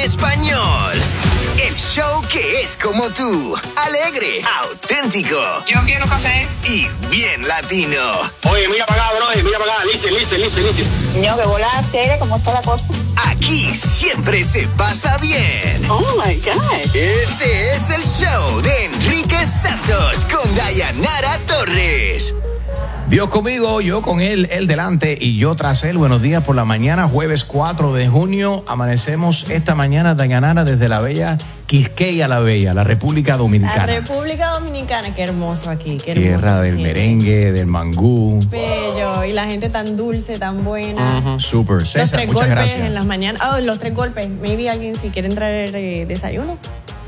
español. El show que es como tú. Alegre, auténtico. Yo quiero café. Y bien latino. Oye, mira para acá, bro. Mira para acá. Listen. Yo que volada chévere, ¿cómo está la cosa? Aquí siempre se pasa bien. Oh my God. Este es el show de Enrique Santos con Dayanara Torres. Dios conmigo, yo con él delante y yo tras él. Buenos días por la mañana, jueves 4 de junio. Amanecemos esta mañana, Dayanara, desde la bella Quisqueya la Bella, la República Dominicana. La República Dominicana, qué hermoso aquí, qué hermoso. Tierra del merengue, del mangú. Bello, y la gente tan dulce, tan buena. Súper. César, Los 3 muchas golpes gracias. en las mañanas. Oh, los 3 golpes. Maybe alguien si quieren traer desayuno.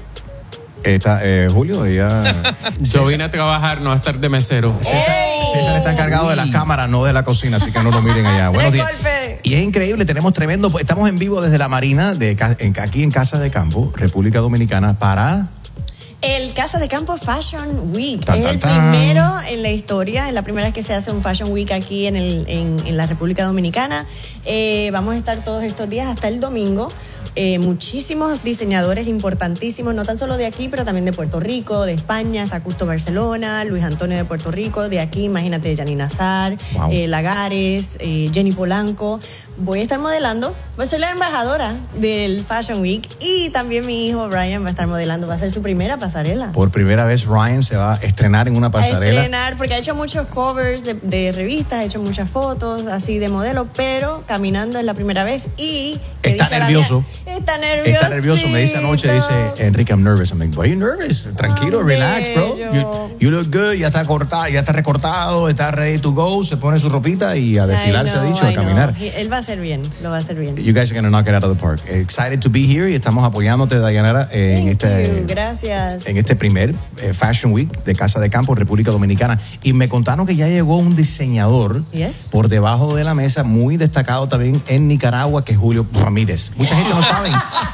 Julio, ella... Yo vine a trabajar, no a estar de mesero. César está encargado de la cámara, no de la cocina, así que no lo miren allá. Buenos días. Golpe. Y es increíble, tenemos tremendo... Estamos en vivo desde la Marina, aquí en Casa de Campo, República Dominicana, para... El Casa de Campo Fashion Week Tan, es tan, el tan. primero en la historia, es la primera vez que se hace un Fashion Week aquí en la República Dominicana. Vamos a estar todos estos días hasta el domingo. Muchísimos diseñadores importantísimos, no tan solo de aquí, pero también de Puerto Rico, de España, está Custo Barcelona, Luis Antonio de Puerto Rico, de aquí, imagínate, Janine Azar, Wow. Lagares, Jenny Polanco. Voy a estar modelando, voy a ser la embajadora del Fashion Week y también mi hijo Brian va a estar modelando, va a ser su primera pasarela. Por primera vez Ryan se va a estrenar en una A pasarela. estrenar, porque ha hecho muchos covers de revistas, ha hecho muchas fotos así de modelo, pero caminando es la primera vez y... que Está dicha la nervioso. mía, Está nervioso. Está nervioso, me dice anoche, dice Enrique, I'm nervous. I'm like, why are you nervous? Tranquilo, relax, bro. You look good, ya está cortado, ya está recortado, está ready to go, se pone su ropita y a desfilar, se ha dicho, a caminar. Él va a hacer bien, lo va a hacer bien. You guys are going to knock it out of the park. Excited to be here y estamos apoyándote, Dayanara, en Thank you, gracias. en este primer Fashion Week de Casa de Campo, República Dominicana. Y me contaron que ya llegó un diseñador Yes. por debajo de la mesa, muy destacado también en Nicaragua, que es Julio Ramírez. Mucha gente no sabe.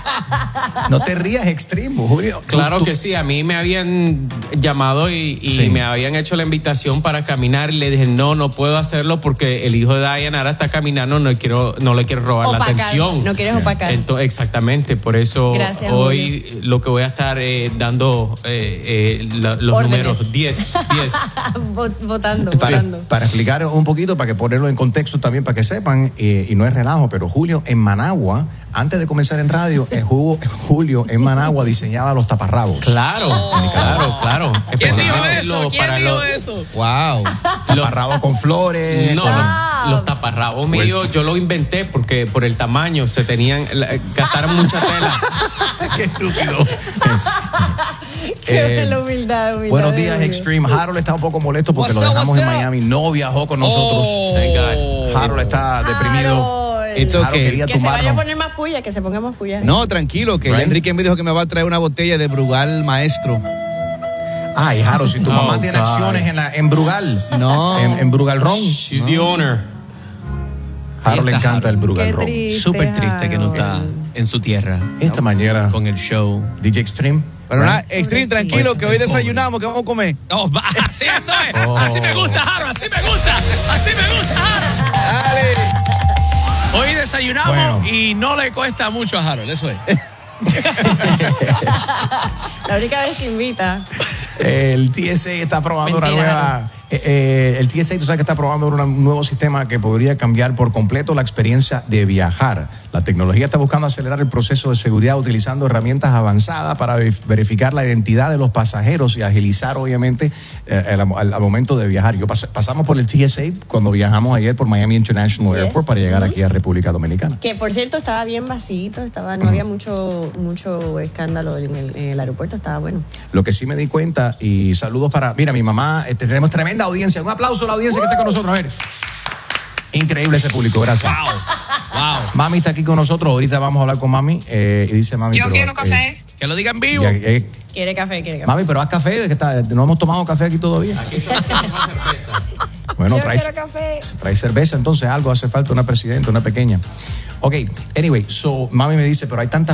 No te rías, Extremo, Julio. Claro que sí, a mí me habían llamado y Sí. me habían hecho la invitación para caminar y le dije, no puedo hacerlo porque el hijo de Dayanara está caminando, no le quiero robar la Opacar, atención. no quieres opacar. Exactamente, por eso Gracias, hoy lo que voy a estar dando los Órdenes. números 10. Votando. Para explicar un poquito, para que ponerlo en contexto también, para que sepan, y no es relajo, pero Julio en Managua, antes de comenzar en radio, Julio en Managua diseñaba los taparrabos. Claro. ¿Quién dijo Especialmente eso? ¿Quién dijo eso? Wow. Taparrabos con flores. No, los taparrabos míos yo lo inventé porque por el tamaño se tenían, gastaron mucha tela. Qué estúpido. La humildad. Buenos de días, Julio. Extreme. Harold está un poco molesto porque What's lo up, dejamos en what's up? Miami. No viajó con nosotros. Thank God. Harold está deprimido. Harold. It's Harold okay. quería Que se vaya a tumbarnos. poner más puya, que se ponga más puya. No, tranquilo, que Right. ya Enrique me dijo que me va a traer una botella de Brugal Maestro. Ay, Harold, si tu Oh, mamá tiene God. acciones en Brugal. No. En Brugal Ron. She's the owner. Harold le Ahí está encanta el Brugal Qué Ron. triste. Súper triste que no está Harold. en su tierra. Esta mañana, Con el show. DJ Extreme. Pero nada, Right. Extreme, tranquilo, que hoy desayunamos, que vamos a comer. Oh, así eso es. Así me gusta, Harold. Así me gusta. Así me gusta, Harold. Dale. Hoy desayunamos Bueno. y no le cuesta mucho a Harold. Eso es. La única vez que invita. El TSA está probando una Mentira. nueva... el TSA, tú sabes que está probando un nuevo sistema que podría cambiar por completo la experiencia de viajar. La tecnología está buscando acelerar el proceso de seguridad utilizando herramientas avanzadas para verificar la identidad de los pasajeros y agilizar, obviamente, al momento de viajar. Pasamos por el TSA cuando viajamos ayer por Miami International Yes. Airport para llegar aquí a República Dominicana. Que por cierto estaba bien vacío, no había mucho escándalo en el aeropuerto, estaba bueno. Lo que sí me di cuenta, y saludos para... Mira, mi mamá, tenemos tremenda audiencia. Un aplauso a la audiencia que está con nosotros. A ver. Increíble ese público, gracias. Wow. Mami está aquí con nosotros. Ahorita vamos a hablar con mami. Y dice mami... Yo pero, quiero café. Que lo digan vivo. Quiere café. Mami, pero haz café. No hemos tomado café aquí todavía. Aquí solo hacemos cerveza. Bueno, Yo quiero café. trae cerveza, entonces algo hace falta, una presidenta, una pequeña. Ok, anyway, so mami me dice, pero hay tanta